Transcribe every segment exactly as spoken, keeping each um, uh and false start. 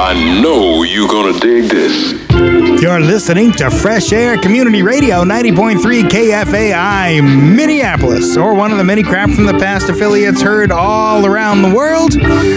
I know you're gonna dig this. You're listening to Fresh Air Community Radio, ninety point three K F A I Minneapolis, or one of the many Crap from the Past affiliates heard all around the world.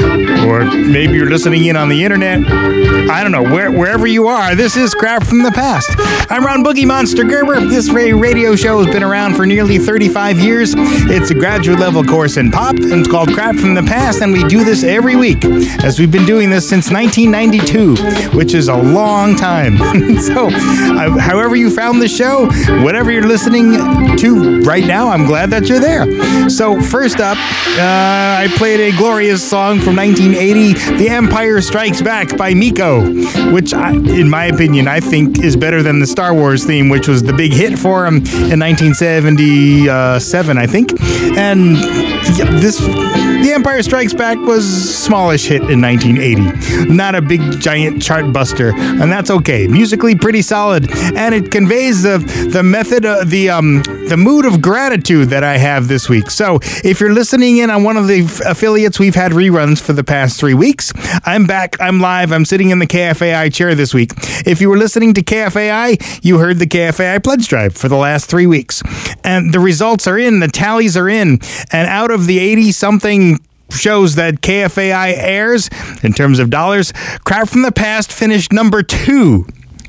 Or maybe you're listening in on the internet. I don't know, where, wherever you are, this is Crap from the Past. I'm Ron Boogie Monster Gerber. This radio show has been around for nearly thirty-five years. It's a graduate level course in pop, and it's called Crap from the Past, and we do this every week, as we've been doing this since nineteen ninety-two, which is a long time. So, uh, however you found the show, whatever you're listening to right now, I'm glad that you're there. So, first up, uh, I played a glorious song from nineteen eighty, The Empire Strikes Back by Miko, which, I, in my opinion, I think is better than the Star Wars theme, which was the big hit for him in nineteen seventy-seven, I think. And yeah, this... The Empire Strikes Back was a smallish hit in nineteen eighty. Not a big, giant chart buster, and that's okay. Musically pretty solid, and it conveys the the method, uh, the um, the mood of gratitude that I have this week. So, if you're listening in on one of the f- affiliates, we've had reruns for the past three weeks. I'm back. I'm live. I'm sitting in the K F A I chair this week. If you were listening to K F A I, you heard the K F A I pledge drive for the last three weeks, and the results are in. The tallies are in, and out of the eighty-something shows that K F A I airs, in terms of dollars, Crap from the Past finished number two.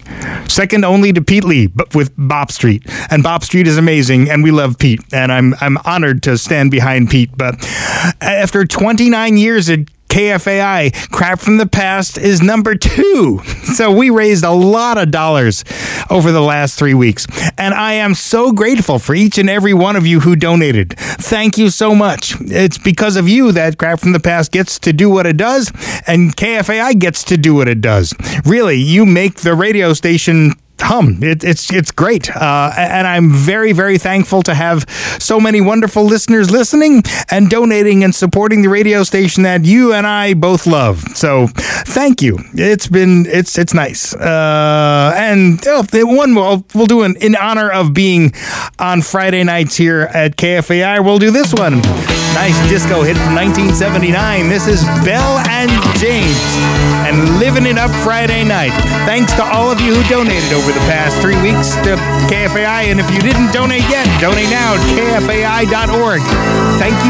Second only to Pete Lee, but with Bop Street. And Bop Street is amazing, and we love Pete. And I'm I'm honored to stand behind Pete. But after twenty-nine years at K F A I, Crap from the Past is number two. So we raised a lot of dollars over the last three weeks. And I am so grateful for each and every one of you who donated. Thank you so much. It's because of you that Crap from the Past gets to do what it does, and K F A I gets to do what it does. Really, you make the radio station hum. It, it's it's great. Uh, and I'm very, very thankful to have so many wonderful listeners listening and donating and supporting the radio station that you and I both love. So thank you. It's been, it's it's nice. Uh, and oh, one, we'll, we'll do an, in honor of being on Friday nights here at K F A I, we'll do this one. Nice disco hit from nineteen seventy-nine. This is Belle and James and Living It Up Friday Night. Thanks to all of you who donated over the past three weeks to K F A I. And if you didn't donate yet, donate now at K F A I dot org. Thank you